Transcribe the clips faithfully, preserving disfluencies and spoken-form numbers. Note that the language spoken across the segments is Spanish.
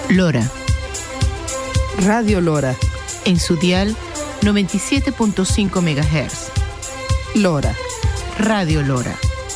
Lora. Radio Lora. En su dial noventa y siete punto cinco megahertz. Lora. Radio Lora.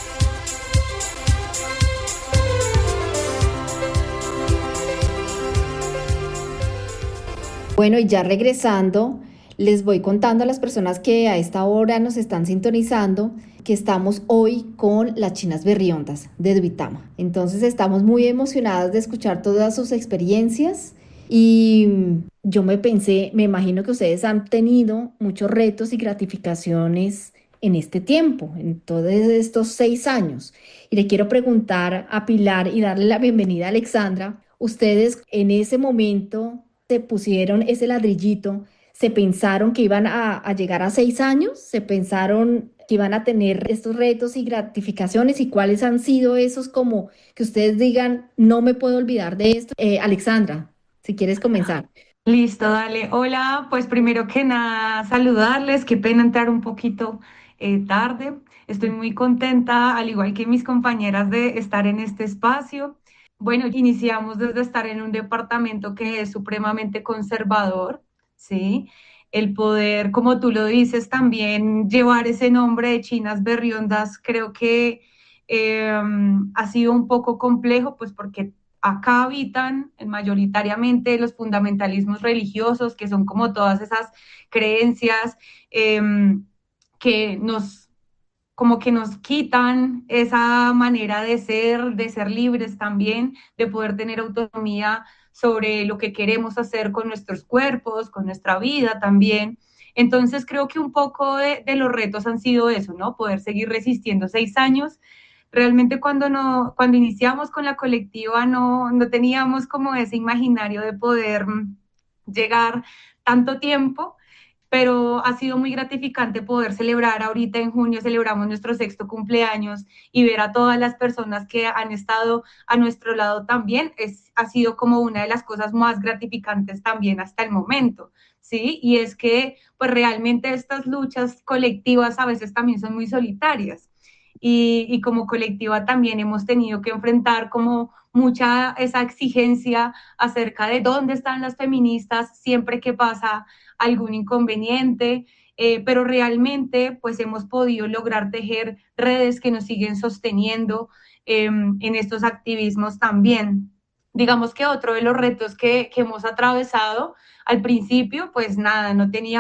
Bueno, y ya regresando, les voy contando a las personas que a esta hora nos están sintonizando que estamos hoy con las chinas berriondas de Duitama. Entonces estamos muy emocionadas de escuchar todas sus experiencias y yo me pensé, me imagino que ustedes han tenido muchos retos y gratificaciones en este tiempo, en todos estos seis años. Y le quiero preguntar a Pilar y darle la bienvenida a Alexandra. Ustedes en ese momento se pusieron ese ladrillito, se pensaron que iban a, a llegar a seis años, se pensaron que iban a tener estos retos y gratificaciones y cuáles han sido esos como que ustedes digan, no me puedo olvidar de esto. Eh, Alexandra, si quieres comenzar. Listo, dale. Hola, pues primero que nada saludarles, qué pena entrar un poquito eh, tarde. Estoy muy contenta, al igual que mis compañeras, de estar en este espacio. Bueno, iniciamos desde estar en un departamento que es supremamente conservador, ¿sí? El poder, como tú lo dices, también llevar ese nombre de Chinas Berriondas, creo que eh, ha sido un poco complejo, pues porque acá habitan mayoritariamente los fundamentalismos religiosos, que son como todas esas creencias eh, que nos como que nos quitan esa manera de ser, de ser libres también, de poder tener autonomía sobre lo que queremos hacer con nuestros cuerpos, con nuestra vida también. Entonces creo que un poco de, de los retos han sido eso, ¿no? Poder seguir resistiendo seis años. Realmente cuando, no, cuando iniciamos con la colectiva no, no teníamos como ese imaginario de poder llegar tanto tiempo, pero ha sido muy gratificante poder celebrar. Ahorita en junio celebramos nuestro sexto cumpleaños y ver a todas las personas que han estado a nuestro lado también es, ha sido como una de las cosas más gratificantes también hasta el momento, ¿sí? Y es que pues realmente estas luchas colectivas a veces también son muy solitarias. Y, y como colectiva también hemos tenido que enfrentar como mucha esa exigencia acerca de dónde están las feministas siempre que pasa algún inconveniente, eh, pero realmente pues hemos podido lograr tejer redes que nos siguen sosteniendo eh, en estos activismos también. Digamos que otro de los retos que, que hemos atravesado al principio, pues nada, no teníamos